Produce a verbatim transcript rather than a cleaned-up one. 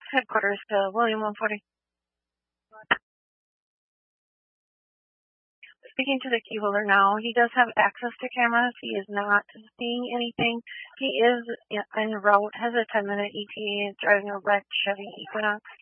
Headquarters to William one forty. Speaking to the key holder now. He does have access to cameras. He is not seeing anything. He is en route, has a ten minute E T A, driving a red Chevy Equinox.